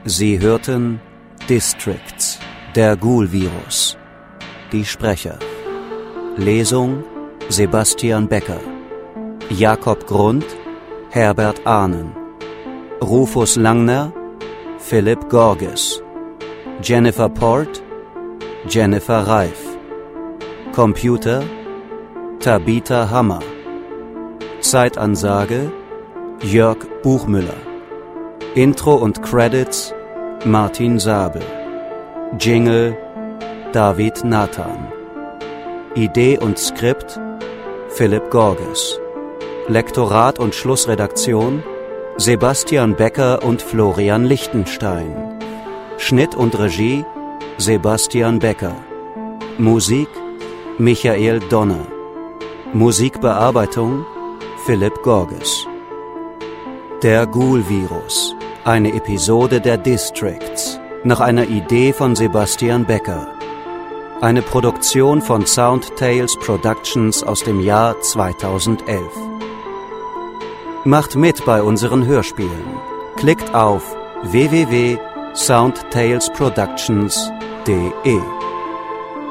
Sie hörten Districts, der Ghoul-Virus. Die Sprecher: Lesung Sebastian Becker, Jakob Grund, Herbert Ahnen, Rufus Langner, Philipp Gorges, Jennifer Port, Jennifer Reif, Computer, Tabitha Hammer, Zeitansage, Jörg Buchmüller, Intro und Credits, Martin Sabel, Jingle, David Nathan, Idee und Skript, Philipp Gorges, Lektorat und Schlussredaktion, Sebastian Becker und Florian Lichtenstein, Schnitt und Regie, Sebastian Becker, Musik, Michael Donner, Musikbearbeitung, Philipp Gorges. Der Ghoul-Virus, eine Episode der Districts, nach einer Idee von Sebastian Becker. Eine Produktion von Sound Tales Productions aus dem Jahr 2011. Macht mit bei unseren Hörspielen. Klickt auf www.soundtalesproductions.de